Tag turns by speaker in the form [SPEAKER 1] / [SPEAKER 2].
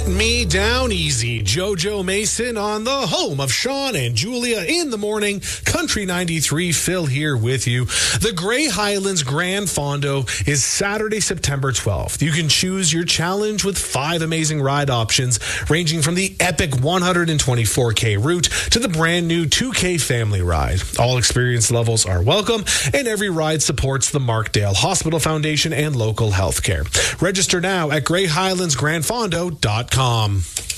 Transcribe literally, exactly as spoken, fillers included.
[SPEAKER 1] Me down easy. JoJo Mason on the home of Sean and Julia in the morning. Country ninety-three, Phil here with you. The Grey Highlands Grand Fondo is Saturday, September twelfth. You can choose your challenge with five amazing ride options, ranging from the epic one hundred twenty-four K route to the brand new two K family ride. All experience levels are welcome, and every ride supports the Markdale Hospital Foundation and local healthcare. Register now at grey highlands grand fondo dot com.